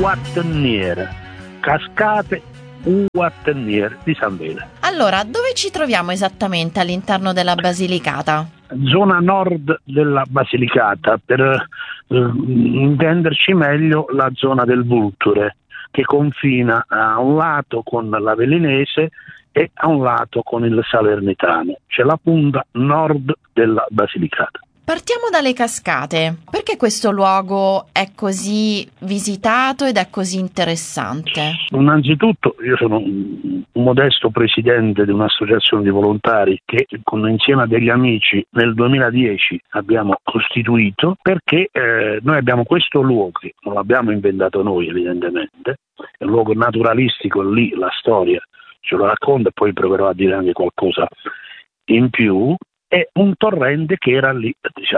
Uattenniere, cascate Uattenniere di San Vele. Allora, dove ci troviamo esattamente all'interno della Basilicata? Zona nord della Basilicata, per intenderci meglio la zona del Vulture, che confina a un lato con l'Avellinese e a un lato con il Salernitano. C'è la punta nord della Basilicata. Partiamo dalle cascate. Perché questo luogo è così visitato ed è così interessante? Innanzitutto io sono un modesto presidente di un'associazione di volontari che insieme a degli amici nel 2010 abbiamo costituito, perché noi abbiamo questo luogo, che non l'abbiamo inventato noi evidentemente, è un luogo naturalistico, lì la storia ce lo racconta e poi proverò a dire anche qualcosa in più. È un torrente che era lì,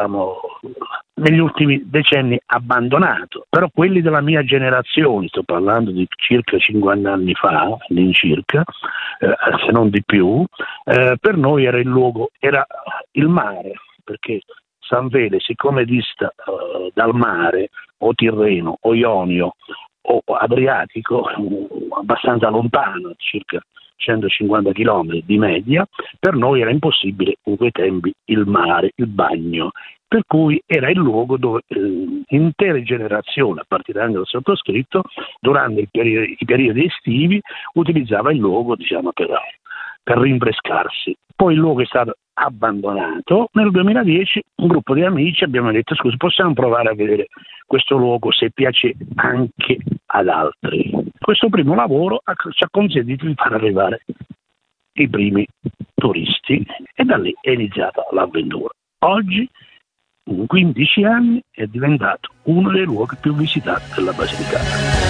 negli ultimi decenni abbandonato, però quelli della mia generazione, sto parlando di circa 50 anni fa, all'incirca, se non di più, per noi era il luogo, era il mare, perché San Vele, siccome dista dal mare, o Tirreno, o Ionio, o Adriatico, abbastanza lontano, circa 150 km di media, per noi era impossibile in quei tempi il mare, il bagno, per cui era il luogo dove intere generazioni, a partire anche dal sottoscritto, durante i periodi estivi utilizzava il luogo per rinfrescarsi. Poi il luogo è stato abbandonato. Nel 2010 un gruppo di amici abbiamo detto: scusi, possiamo provare a vedere questo luogo se piace anche ad altri. Questo primo lavoro ci ha consentito di far arrivare i primi turisti e da lì è iniziata l'avventura. Oggi, in 15 anni, è diventato uno dei luoghi più visitati della Basilicata.